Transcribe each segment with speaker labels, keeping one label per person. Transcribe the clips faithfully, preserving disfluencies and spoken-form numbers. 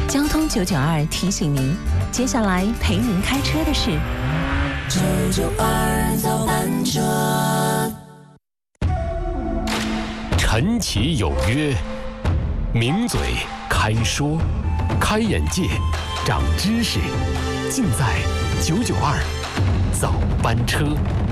Speaker 1: 交通九九二提醒您，接下来陪您开车的是九九二早班车。
Speaker 2: 晨起有约，名嘴开说，开眼界，长知识，尽在九九二早班车。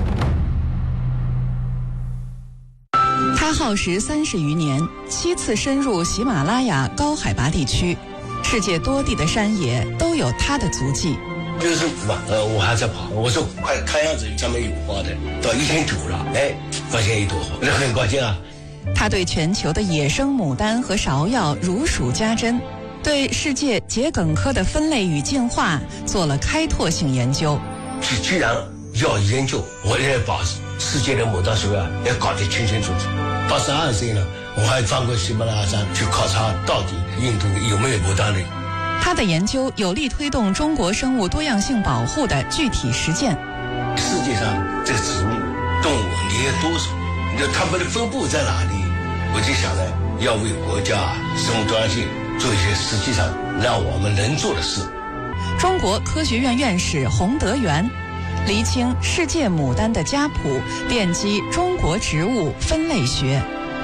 Speaker 3: 他耗时三十余年，七次深入喜马拉雅高海拔地区，世界多地的山野都有他的足迹。
Speaker 4: 六十五嘛，呃，我还在跑，我说快看样子上面有花的，到一千九了，哎，发现一朵花，这很高兴啊。
Speaker 3: 他对全球的野生牡丹和芍药如数家珍，对世界桔梗科的分类与进化做了开拓性研究。
Speaker 4: 既既然要研究，我也把世界的牡丹树啊也搞得清清楚楚。八十二岁了，我还翻过喜马拉雅山去考察到底印度有没有牡丹林。
Speaker 3: 他的研究有力推动中国生物多样性保护的具体实践。
Speaker 4: 世界上这个植物、动物你有多少？它们的分布在哪里？我就想呢，要为国家生物多样性做一些实际上让我们能做的事。
Speaker 3: 中国科学院院士洪德元厘清世界牡丹的家谱，奠基中国植物分类学。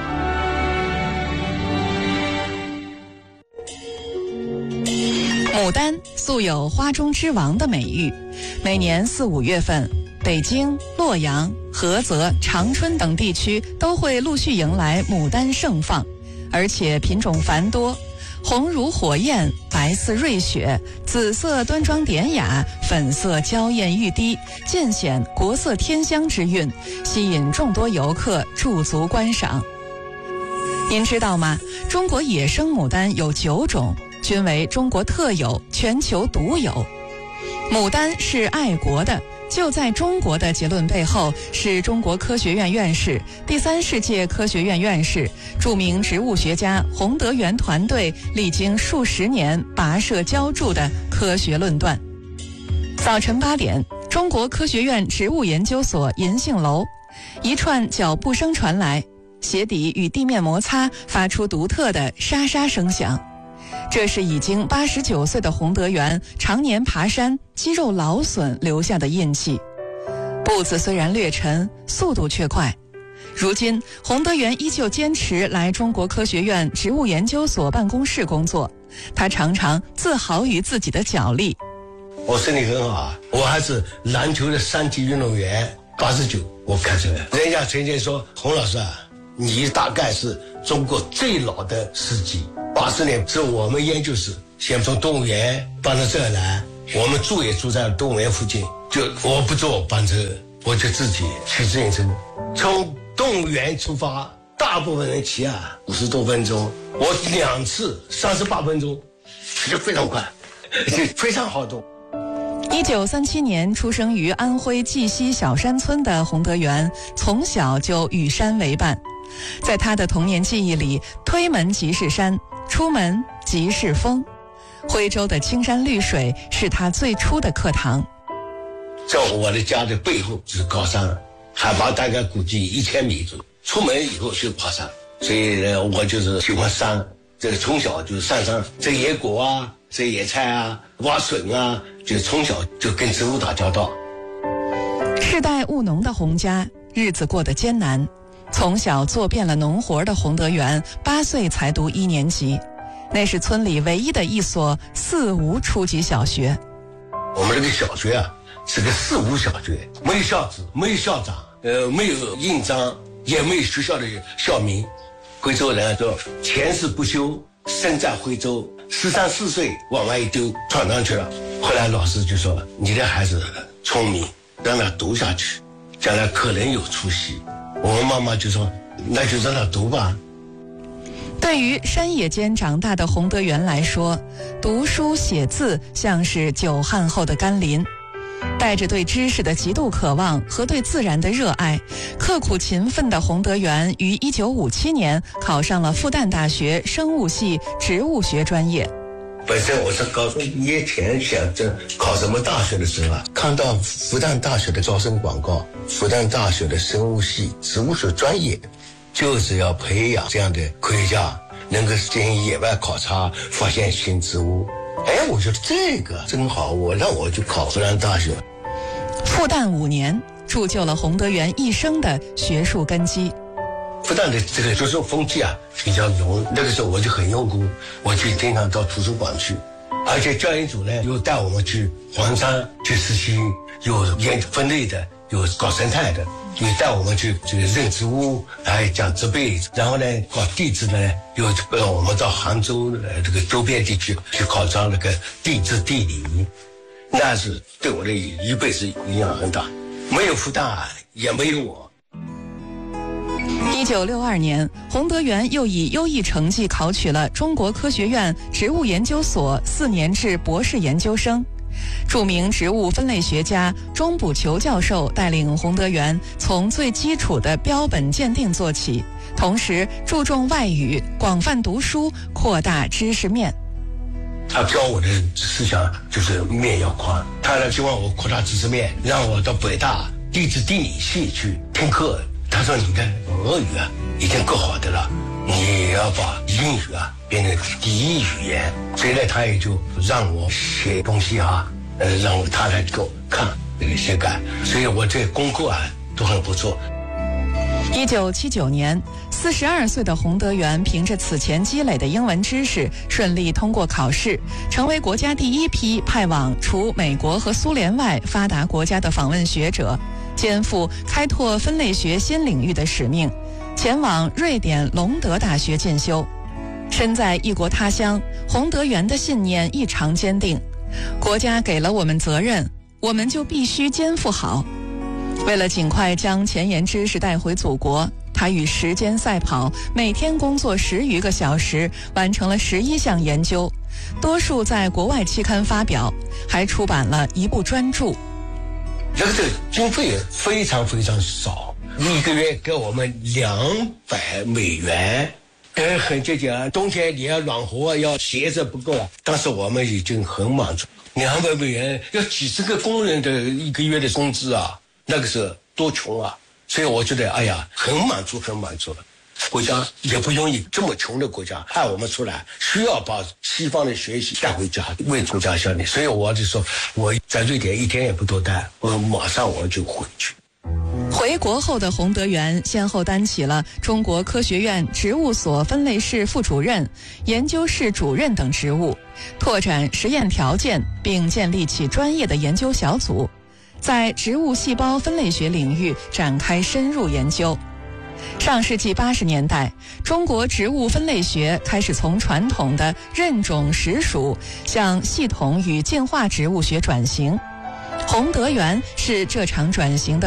Speaker 3: 牡丹素有花中之王的美誉，每年四五月份，北京、洛阳、菏泽、长春等地区都会陆续迎来牡丹盛放，而且品种繁多，红如火焰，白似瑞雪，紫色端庄典雅，粉色娇艳欲滴，尽显国色天香之韵，吸引众多游客驻足观赏。您知道吗？中国野生牡丹有九种，均为中国特有，全球独有。牡丹是爱国的，就在中国的结论背后，是中国科学院院士、第三世界科学院院士、著名植物学家洪德元团队历经数十年跋涉浇筑的科学论断。早晨八点，中国科学院植物研究所银杏楼，一串脚步声传来，鞋底与地面摩擦发出独特的沙沙声响。这是已经八十九岁的洪德元常年爬山、肌肉劳损留下的印记。步子虽然略沉，速度却快。如今，洪德元依旧坚持来中国科学院植物研究所办公室工作。他常常自豪于自己的脚力。
Speaker 4: 我身体很好啊，我还是篮球的三级运动员。八十九，我开始了。人家曾经说，洪老师啊，你大概是中国最老的司机。八十年是我们研究室先从动物园搬到这儿来，我们住也住在动物园附近，就我不坐班车，我就自己骑自行车，从动物园出发，大部分人骑啊五十多分钟，我两次三十八分钟，就非常快，就非常好动。
Speaker 3: 一九三七年出生于安徽绩溪小山村的洪德元，从小就与山为伴。在他的童年记忆里，推门即是山，出门即是风。徽州的青山绿水是他最初的课堂。
Speaker 4: 在我的家的背后是高山，海拔大概估计一千米左右。出门以后就爬山，所以呢，我就是喜欢山。这个从小就是上山摘野果啊，摘野菜啊，挖笋啊，就从小就跟植物打交道。
Speaker 3: 世代务农的洪家，日子过得艰难。从小做遍了农活的洪德元，八岁才读一年级，那是村里唯一的一所四无初级小学。
Speaker 4: 我们这个小学啊，是个四无小学，没有校址，没有校长，呃，没有印章，也没有学校的校名。徽州人说前世不修，身在徽州，十三四岁往外一丢，闯荡去了。后来老师就说，你的孩子聪明，让他读下去，将来可能有出息。我们妈妈就说，那就让他读吧。
Speaker 3: 对于山野间长大的洪德元来说，读书写字像是久旱后的甘霖。带着对知识的极度渴望和对自然的热爱，刻苦勤奋的洪德元于一九五七年考上了复旦大学生物系植物学专业。
Speaker 4: 本身我是高中毕业前想着考什么大学的时候啊，看到复旦大学的招生广告，复旦大学的生物系植物学专业就是要培养这样的科学家，能够进行野外考察，发现新植物。 哎，我觉得这个真好，我让我去考复旦大学。
Speaker 3: 复旦五年，铸就了洪德元一生的学术根基。
Speaker 4: 复旦的这个学术风气啊比较浓，那个时候我就很用功，我就经常到图书馆去，而且教研组呢又带我们去黄山去实习，有研究分类的，有搞生态的，又带我们去这个认植物，还讲植被，然后呢搞地质呢，又让我们到杭州呃这个周边地区去考察那个地质地理，那是对我的一辈子影响很大，没有复旦也没有我。
Speaker 3: 一九六二年，洪德元又以优异成绩考取了中国科学院植物研究所四年制博士研究生。著名植物分类学家钟补求教授带领洪德元从最基础的标本鉴定做起，同时注重外语，广泛读书，扩大知识面。
Speaker 4: 他教我的思想就是面要宽，他呢希望我扩大知识面，让我到北大地质地理系去听课。他说你看俄语啊已经够好的了，你要把英语啊变成第一语言，所以呢他也就让我写东西啊，呃让我他来给我看这个写改，所以我这功课啊都很不错。
Speaker 3: 一九七九年，四十二岁的洪德元凭着此前积累的英文知识，顺利通过考试，成为国家第一批派往除美国和苏联外发达国家的访问学者，肩负开拓分类学新领域的使命，前往瑞典隆德大学进修。身在异国他乡，洪德元的信念异常坚定：国家给了我们责任，我们就必须肩负好。为了尽快将前沿知识带回祖国，他与时间赛跑，每天工作十余个小时，完成了十一项研究，多数在国外期刊发表，还出版了一部专著。
Speaker 4: 这个经费非常非常少，一个月给我们两百美元，呃，很节俭啊。冬天你要暖和，要鞋子不够啊。当时我们已经很满足，两百美元要几十个工人的一个月的工资啊，那个时候多穷啊。所以我觉得，哎呀，很满足，很满足了。国家也不容易，这么穷的国家派我们出来，需要把西方的学习带回家，为国家效力。所以我就说，我在瑞典一天也不多待，我马上我就回去。
Speaker 3: 回国后的洪德元先后担起了中国科学院植物所分类室副主任、研究室主任等职务，拓展实验条件，并建立起专业的研究小组，在植物细胞分类学领域展开深入研究。上世纪八十年代，中国植物分类学开始从传统的认种实属向系统与进化植物学转型。洪德元是这场转型的